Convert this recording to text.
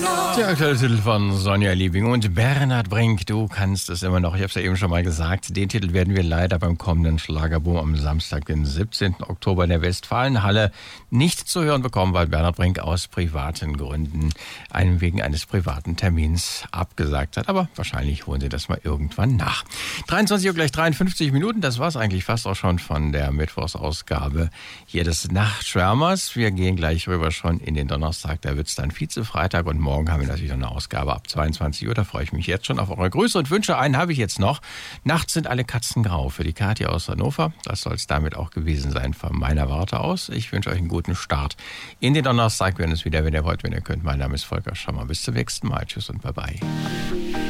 Der aktuelle Titel von Sonja Liebing und Bernhard Brink, du kannst es immer noch. Ich habe es ja eben schon mal gesagt, den Titel werden wir leider beim kommenden Schlagerboom am Samstag, den 17. Oktober in der Westfalenhalle nicht zu hören bekommen, weil Bernhard Brink aus privaten Gründen wegen eines privaten Termins abgesagt hat. Aber wahrscheinlich holen sie das mal irgendwann nach. 23 Uhr gleich 53 Minuten, das war es eigentlich fast auch schon von der Mittwochsausgabe hier des Nachtschwärmers. Wir gehen gleich rüber schon in den Donnerstag, da wird es dann Vize-Freitag und morgen haben wir natürlich noch eine Ausgabe ab 22 Uhr. Da freue ich mich jetzt schon auf eure Grüße und Wünsche. Einen habe ich jetzt noch. Nachts sind alle Katzen grau für die Kathi aus Hannover. Das soll es damit auch gewesen sein von meiner Warte aus. Ich wünsche euch einen guten Start in den Donnerstag. Wir hören es wieder, wenn ihr wollt, wenn ihr könnt. Mein Name ist Volker Schammer. Bis zum nächsten Mal. Tschüss und Bye-bye.